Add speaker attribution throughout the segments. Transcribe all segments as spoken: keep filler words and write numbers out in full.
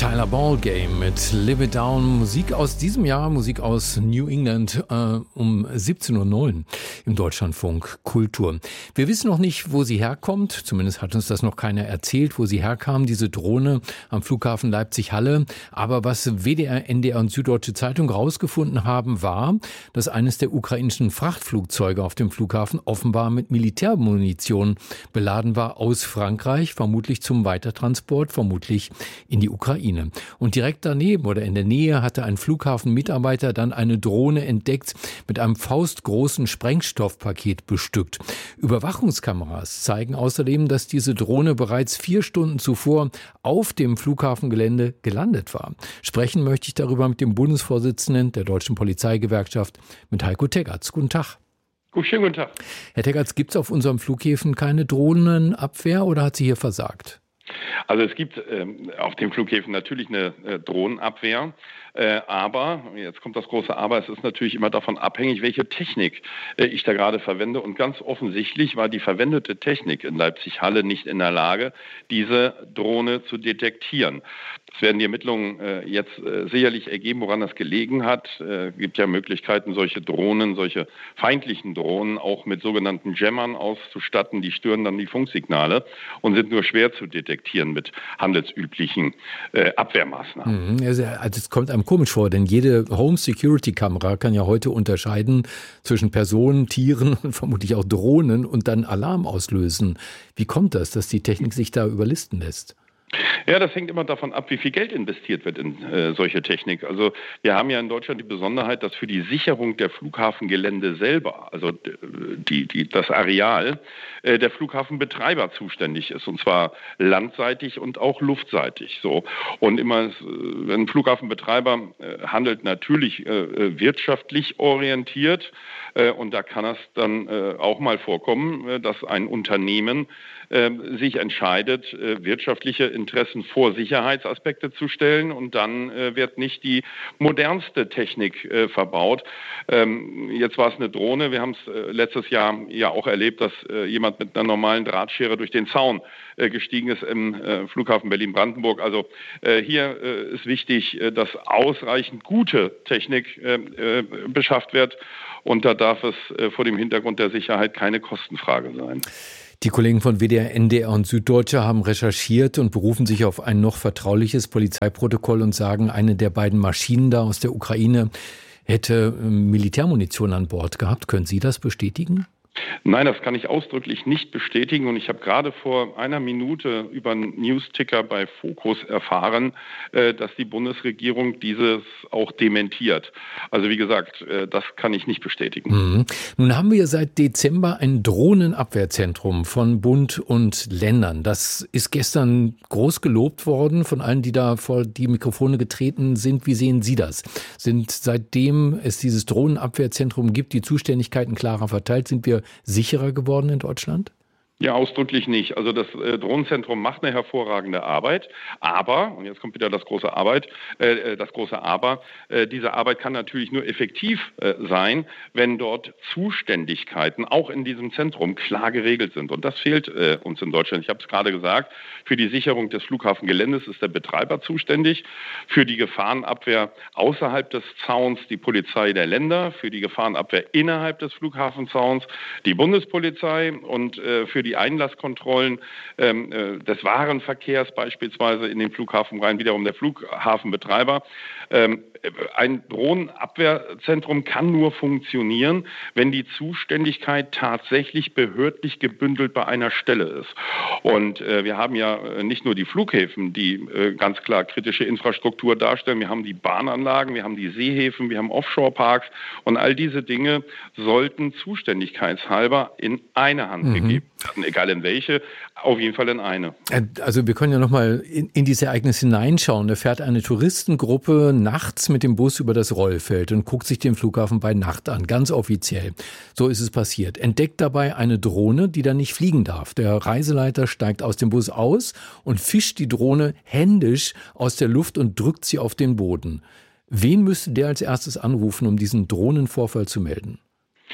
Speaker 1: Tyler Ballgame mit Live It Down. Musik aus diesem Jahr, Musik aus New England äh, um siebzehn Uhr neun im Deutschlandfunk Kultur. Wir wissen noch nicht, wo sie herkommt. Zumindest hat uns das noch keiner erzählt, wo sie herkam, diese Drohne am Flughafen Leipzig-Halle. Aber was W D R, N D R und Süddeutsche Zeitung rausgefunden haben, war, dass eines der ukrainischen Frachtflugzeuge auf dem Flughafen offenbar mit Militärmunition beladen war aus Frankreich, vermutlich zum Weitertransport, vermutlich in die Ukraine. Und direkt daneben oder in der Nähe hatte ein Flughafenmitarbeiter dann eine Drohne entdeckt, mit einem faustgroßen Sprengstoffpaket bestückt. Überwachungskameras zeigen außerdem, dass diese Drohne bereits vier Stunden zuvor auf dem Flughafengelände gelandet war. Sprechen möchte ich darüber mit dem Bundesvorsitzenden der Deutschen Polizeigewerkschaft, mit Heiko Teggerts. Guten Tag.
Speaker 2: Gut, schönen guten Tag.
Speaker 1: Herr Teggerts, gibt es auf unseren Flughäfen keine Drohnenabwehr oder hat sie hier versagt?
Speaker 2: Also es gibt ähm, auf den Flughäfen natürlich eine äh, Drohnenabwehr, äh, aber, jetzt kommt das große Aber, es ist natürlich immer davon abhängig, welche Technik äh, ich da gerade verwende. Und ganz offensichtlich war die verwendete Technik in Leipzig-Halle nicht in der Lage, diese Drohne zu detektieren. Das werden die Ermittlungen äh, jetzt äh, sicherlich ergeben, woran das gelegen hat. Es äh, gibt ja Möglichkeiten, solche Drohnen, solche feindlichen Drohnen auch mit sogenannten Jammern auszustatten. Die stören dann die Funksignale und sind nur schwer zu detektieren mit handelsüblichen äh, Abwehrmaßnahmen.
Speaker 1: Mhm, also es kommt einem komisch vor, denn jede Home-Security-Kamera kann ja heute unterscheiden zwischen Personen, Tieren und vermutlich auch Drohnen und dann Alarm auslösen. Wie kommt das, dass die Technik sich da überlisten lässt?
Speaker 2: Ja, das hängt immer davon ab, wie viel Geld investiert wird in äh, solche Technik. Also wir haben ja in Deutschland die Besonderheit, dass für die Sicherung der Flughafengelände selber, also die, die, das Areal, äh, der Flughafenbetreiber zuständig ist, und zwar landseitig und auch luftseitig. So. Und immer, äh, ein Flughafenbetreiber äh, handelt natürlich äh, wirtschaftlich orientiert, äh, und da kann es dann äh, auch mal vorkommen, äh, dass ein Unternehmen äh, sich entscheidet, äh, wirtschaftliche Interessen vor Sicherheitsaspekte zu stellen, und dann äh, wird nicht die modernste Technik äh, verbaut. Ähm, jetzt war es eine Drohne. Wir haben es äh, letztes Jahr ja auch erlebt, dass äh, jemand mit einer normalen Drahtschere durch den Zaun äh, gestiegen ist im äh, Flughafen Berlin-Brandenburg. Also äh, hier äh, ist wichtig, äh, dass ausreichend gute Technik äh, äh, beschafft wird, und da darf es äh, vor dem Hintergrund der Sicherheit keine Kostenfrage sein.
Speaker 1: Die Kollegen von W D R, N D R und Süddeutsche haben recherchiert und berufen sich auf ein noch vertrauliches Polizeiprotokoll und sagen, eine der beiden Maschinen da aus der Ukraine hätte Militärmunition an Bord gehabt. Können Sie das bestätigen?
Speaker 2: Nein, das kann ich ausdrücklich nicht bestätigen, und ich habe gerade vor einer Minute über einen News-Ticker bei Focus erfahren, dass die Bundesregierung dieses auch dementiert. Also wie gesagt, das kann ich nicht bestätigen.
Speaker 1: Mhm. Nun haben wir seit Dezember ein Drohnenabwehrzentrum von Bund und Ländern. Das ist gestern groß gelobt worden von allen, die da vor die Mikrofone getreten sind. Wie sehen Sie das? Sind seitdem es dieses Drohnenabwehrzentrum gibt, die Zuständigkeiten klarer verteilt, sind wir sicherer geworden in Deutschland?
Speaker 2: Ja, ausdrücklich nicht. Also das äh, Drohnenzentrum macht eine hervorragende Arbeit, aber, und jetzt kommt wieder das große Arbeit, äh, das große Aber, äh, diese Arbeit kann natürlich nur effektiv äh, sein, wenn dort Zuständigkeiten auch in diesem Zentrum klar geregelt sind. Und das fehlt äh, uns in Deutschland. Ich habe es gerade gesagt, für die Sicherung des Flughafengeländes ist der Betreiber zuständig, für die Gefahrenabwehr außerhalb des Zauns die Polizei der Länder, für die Gefahrenabwehr innerhalb des Flughafenzauns die Bundespolizei, und äh, für die Die Einlasskontrollen ähm, des Warenverkehrs beispielsweise in den Flughafen rein, wiederum der Flughafenbetreiber. Ähm, ein Drohnenabwehrzentrum kann nur funktionieren, wenn die Zuständigkeit tatsächlich behördlich gebündelt bei einer Stelle ist. Und äh, wir haben ja nicht nur die Flughäfen, die äh, ganz klar kritische Infrastruktur darstellen. Wir haben die Bahnanlagen, wir haben die Seehäfen, wir haben Offshore-Parks, und all diese Dinge sollten zuständigkeitshalber in eine Hand mhm. gegeben werden, egal in welche, auf jeden Fall in eine.
Speaker 1: Also wir können ja nochmal in, in dieses Ereignis hineinschauen. Da fährt eine Touristengruppe nachts mit dem Bus über das Rollfeld und guckt sich den Flughafen bei Nacht an, ganz offiziell. So ist es passiert. Entdeckt dabei eine Drohne, die dann nicht fliegen darf. Der Reiseleiter steigt aus dem Bus aus und fischt die Drohne händisch aus der Luft und drückt sie auf den Boden. Wen müsste der als erstes anrufen, um diesen Drohnenvorfall zu melden?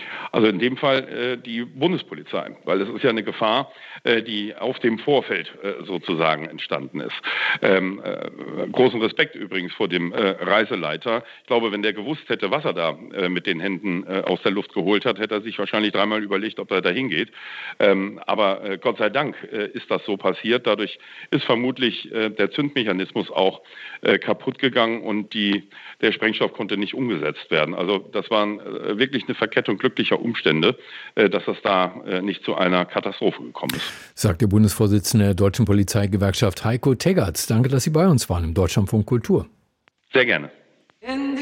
Speaker 2: Also in dem Fall äh, die Bundespolizei, weil es ist ja eine Gefahr, äh, die auf dem Vorfeld äh, sozusagen entstanden ist. Ähm, äh, großen Respekt übrigens vor dem äh, Reiseleiter. Ich glaube, wenn der gewusst hätte, was er da äh, mit den Händen äh, aus der Luft geholt hat, hätte er sich wahrscheinlich dreimal überlegt, ob er da hingeht. Ähm, aber äh, Gott sei Dank äh, ist das so passiert. Dadurch ist vermutlich äh, der Zündmechanismus auch äh, kaputt gegangen und die, der Sprengstoff konnte nicht umgesetzt werden. Also das waren äh, wirklich eine Verkettung glücklicher Umstände, äh, dass das da äh, nicht zu einer Katastrophe gekommen ist.
Speaker 1: Sagt der Bundesvorsitzende der Deutschen Polizeigewerkschaft Heiko Teggerts. Danke, dass Sie bei uns waren im Deutschlandfunk Kultur.
Speaker 2: Sehr gerne.